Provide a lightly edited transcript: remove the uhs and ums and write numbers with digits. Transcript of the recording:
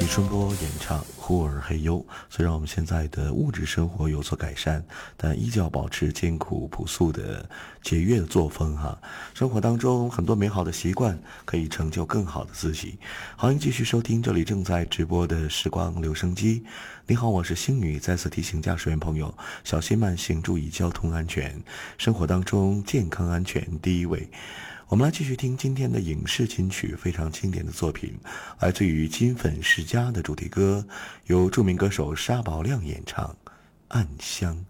春波演唱《忽而嘿呦》。虽然我们现在的物质生活有所改善，但依旧保持艰苦朴素的节约的作风生活当中很多美好的习惯可以成就更好的自己。欢迎继续收听这里正在直播的时光留声机。你好，我是星宇，再次提醒驾驶员朋友小心慢行，注意交通安全，生活当中健康安全第一位。我们来继续听今天的影视金曲，非常经典的作品，来自于《金粉世家》的主题歌，由著名歌手沙宝亮演唱《暗香》。